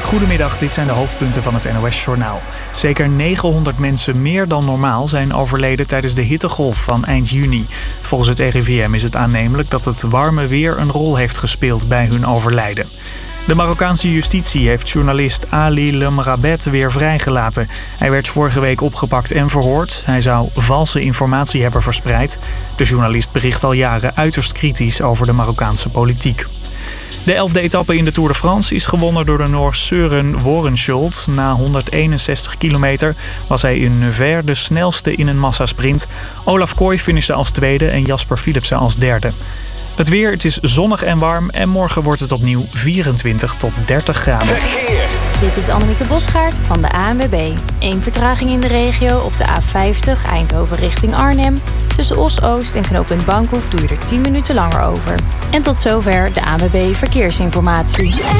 Goedemiddag, dit zijn de hoofdpunten van het NOS-journaal. Zeker 900 mensen meer dan normaal zijn overleden tijdens de hittegolf van eind juni. Volgens het RIVM is het aannemelijk dat het warme weer een rol heeft gespeeld bij hun overlijden. De Marokkaanse justitie heeft journalist Ali Lemrabet weer vrijgelaten. Hij werd vorige week opgepakt en verhoord. Hij zou valse informatie hebben verspreid. De journalist bericht al jaren uiterst kritisch over de Marokkaanse politiek. De 11e etappe in de Tour de France is gewonnen door de Noor Søren Worenschuld. Na 161 kilometer was hij in Nevers de snelste in een massasprint. Olaf Kooi finishte als tweede en Jasper Philipsen als derde. Het weer, het is zonnig en warm en morgen wordt het opnieuw 24 tot 30 graden. Verkeer. Dit is Annemieke Bosgaard van de ANWB. 1 vertraging in de regio op de A50 Eindhoven richting Arnhem. Tussen Os-Oost en knooppunt Bankhoef doe je er 10 minuten langer over. En tot zover de ANWB Verkeersinformatie.